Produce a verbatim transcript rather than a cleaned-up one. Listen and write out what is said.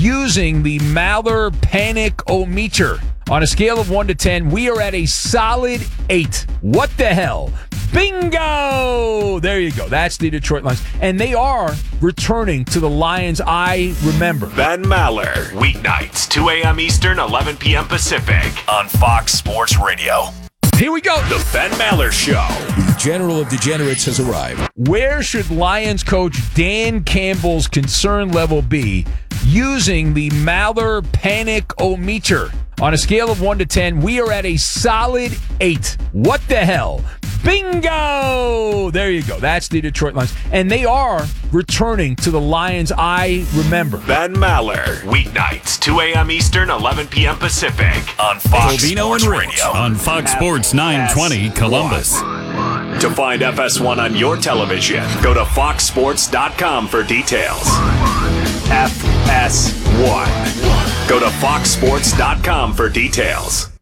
using the Maller Panic-O-Meter. On a scale of one to ten, we are at a solid eight. What the hell? Bingo! There you go. That's the Detroit Lions. And they are returning to the Lions I remember. Ben Maller, weeknights, two a.m. Eastern, eleven p.m. Pacific, on Fox Sports Radio. Here we go. The Ben Maller Show. The General of Degenerates has arrived. Where should Lions coach Dan Campbell's concern level be using the Maller Panic-O-Meter? On a scale of one to ten, we are at a solid eight. What the hell? Bingo! There you go. That's the Detroit Lions. And they are returning to the Lions I remember. Ben Maller, weeknights, two a.m. Eastern, eleven p.m. Pacific, on Fox Covino Sports and Rich Radio. on Fox Sports nine twenty Columbus. To find F S one on your television, go to fox sports dot com for details. F S one. Go to fox sports dot com for details.